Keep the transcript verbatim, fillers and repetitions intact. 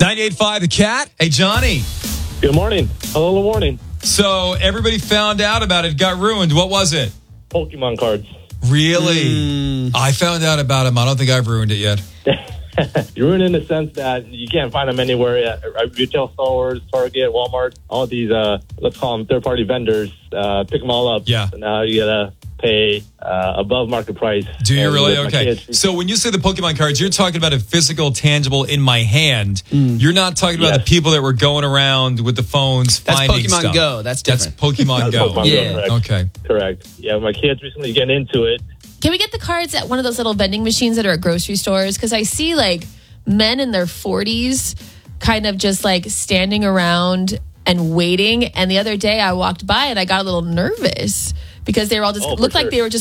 ninety-eight point five The Cat. Hey, Johnny. Good morning. Hello, good morning. So everybody found out about it. Got ruined. What was it? Pokemon cards. Really? Mm. I found out about them. I don't think I've ruined it yet. You're ruined in the sense that you can't find them anywhere at retail stores, Target, Walmart, all these, uh, let's call them third-party vendors, uh, pick them all up. Yeah. So now you gotta pay uh, above market price. Do you And really? with my Okay. kids- So when you say the Pokemon cards, you're talking about a physical, tangible in my hand. You're not talking about Yes. the people that were going around with the phones That's finding Pokemon stuff. Go. That's different. That's Pokemon That's Go. Pokemon Yeah. correct. Okay. Correct. Yeah, my kids recently getting into it. Can we get the cards at one of those little vending machines that are at grocery stores? Because I see like men in their forties kind of just like standing around and waiting. And the other day I walked by and I got a little nervous because they were all just Oh, for looked like sure. they were just